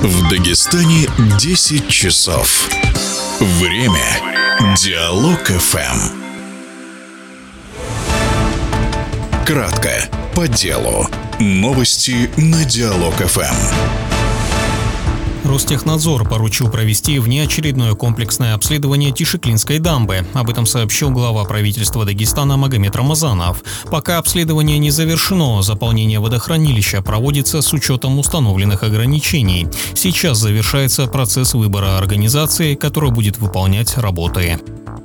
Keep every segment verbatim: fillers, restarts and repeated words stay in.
В Дагестане десять часов. Время Диалог эф эм. Кратко, по делу. Новости на Диалог эф эм. Ростехнадзор поручил провести внеочередное комплексное обследование Тишиклинской дамбы. Об этом сообщил глава правительства Дагестана Магомед Рамазанов. Пока обследование не завершено, заполнение водохранилища проводится с учетом установленных ограничений. Сейчас завершается процесс выбора организации, которая будет выполнять работы.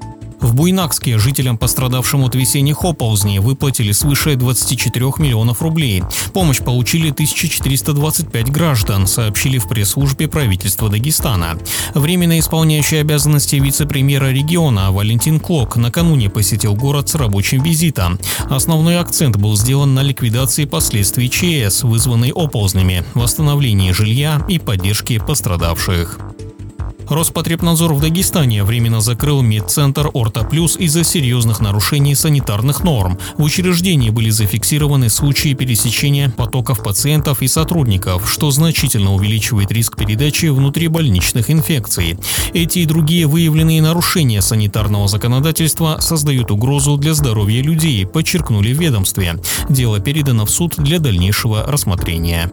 В Буйнакске жителям, пострадавшим от весенних оползней, выплатили свыше двадцати четырёх миллионов рублей. Помощь получили тысяча четыреста двадцать пять граждан, сообщили в пресс-службе правительства Дагестана. Временно исполняющий обязанности вице-премьера региона Валентин Клок накануне посетил город с рабочим визитом. Основной акцент был сделан на ликвидации последствий ЧС, вызванной оползнями, восстановлении жилья и поддержке пострадавших. Роспотребнадзор в Дагестане временно закрыл медцентр «Орто Плюс» из-за серьезных нарушений санитарных норм. В учреждении были зафиксированы случаи пересечения потоков пациентов и сотрудников, что значительно увеличивает риск передачи внутрибольничных инфекций. Эти и другие выявленные нарушения санитарного законодательства создают угрозу для здоровья людей, подчеркнули в ведомстве. Дело передано в суд для дальнейшего рассмотрения.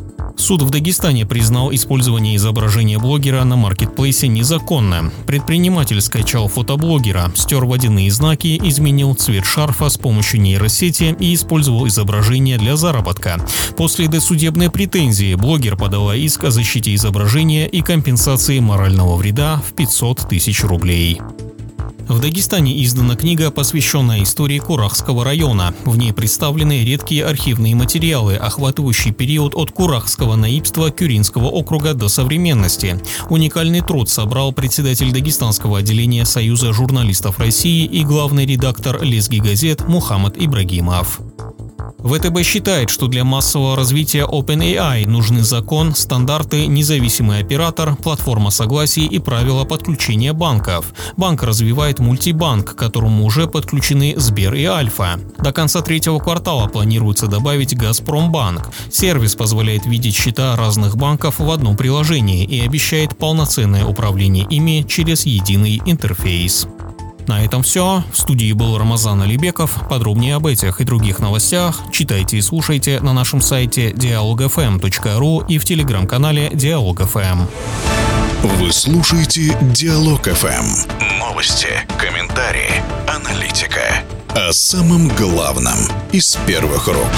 Суд в Дагестане признал использование изображения блогера на маркетплейсе незаконным. Предприниматель скачал фото блогера, стер водяные знаки, изменил цвет шарфа с помощью нейросети и использовал изображение для заработка. После досудебной претензии блогер подала иск о защите изображения и компенсации морального вреда в пятьсот тысяч рублей. В Дагестане издана книга, посвященная истории Курахского района. В ней представлены редкие архивные материалы, охватывающие период от Курахского наибства Кюринского округа до современности. Уникальный труд собрал председатель дагестанского отделения Союза журналистов России и главный редактор «Лезги газет» Мухаммад Ибрагимов. ВТБ считает, что для массового развития OpenAI нужны закон, стандарты, независимый оператор, платформа согласий и правила подключения банков. Банк развивает мультибанк, к которому уже подключены Сбер и Альфа. До конца третьего квартала планируется добавить Газпромбанк. Сервис позволяет видеть счета разных банков в одном приложении и обещает полноценное управление ими через единый интерфейс. На этом все. В студии был Рамазан Алибеков. Подробнее об этих и других новостях читайте и слушайте на нашем сайте диалог эф эм точка ру и в телеграм-канале Диалог эф эм. Вы слушаете Диалог эф эм. Новости, комментарии, аналитика. О самом главном из первых рук.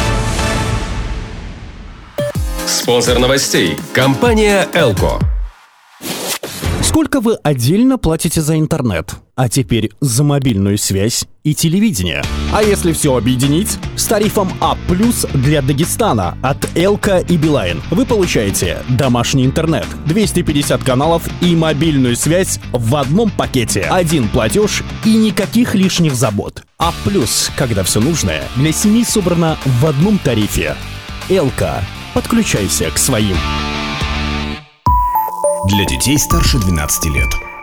Спонсор новостей – компания Elko. Сколько вы отдельно платите за интернет? А теперь за мобильную связь и телевидение. А если все объединить? С тарифом А плюс для Дагестана от Elko и Билайн вы получаете домашний интернет, двести пятьдесят каналов и мобильную связь в одном пакете. Один платеж и никаких лишних забот. А плюс, когда все нужное для семьи собрано в одном тарифе. Elko. Подключайся к своим. Для детей старше двенадцати лет.